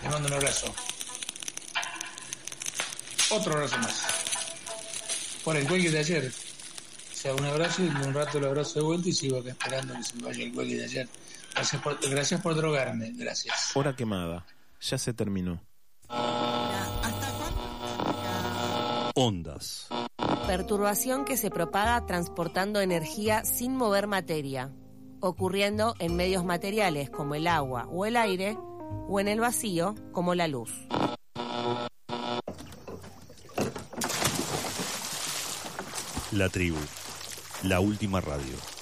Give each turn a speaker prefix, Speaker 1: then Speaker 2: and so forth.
Speaker 1: Te mando un abrazo. Otro abrazo más. Por el cuelgue de ayer. O sea, un abrazo y un rato lo abrazo de vuelta y sigo acá esperando que se me vaya el cuelgue de ayer. Gracias por drogarme. Gracias.
Speaker 2: Hora quemada. Ya se terminó.
Speaker 3: Ondas.
Speaker 4: Perturbación que se propaga transportando energía sin mover materia, ocurriendo en medios materiales como el agua o el aire, o en el vacío como la luz.
Speaker 3: La tribu. La última radio.